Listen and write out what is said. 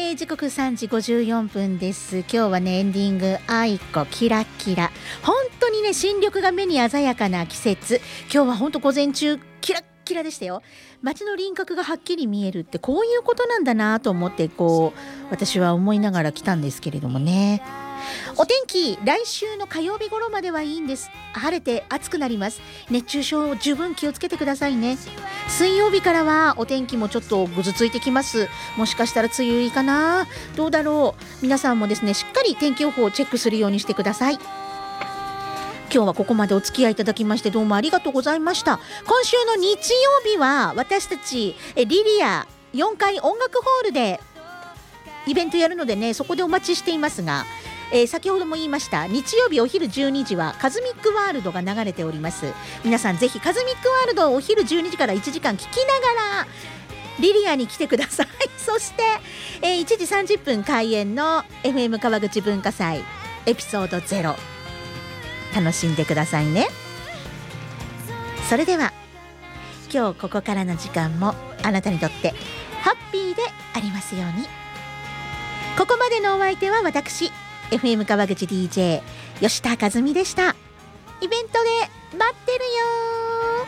時刻3時54分です。今日はねエンディングあいこキラキラ、本当にね新緑が目に鮮やかな季節。今日は本当午前中キラッキラでしたよ。街の輪郭がはっきり見えるってこういうことなんだなと思って私は思いながら来たんですけれどもね。お天気来週の火曜日頃まではいいんです。晴れて暑くなります。熱中症十分気をつけてくださいね。水曜日からはお天気もちょっとぐずついてきます。もしかしたら梅雨入りかな、どうだろう。皆さんもですねしっかり天気予報をチェックするようにしてください。今日はここまでお付き合いいただきましてどうもありがとうございました。今週の日曜日は私たちリリア4階音楽ホールでイベントやるのでね、そこでお待ちしていますが、先ほども言いました日曜日お昼12時はカズミックワールドが流れております。皆さんぜひカズミックワールドをお昼12時から1時間聞きながらリリアに来てください。そして、1時30分開演の FM 川口文化祭エピソード0楽しんでくださいね。それでは今日ここからの時間もあなたにとってハッピーでありますように。ここまでのお相手は私FM 川口 DJ 吉田和美でした。イベントで待ってるよ。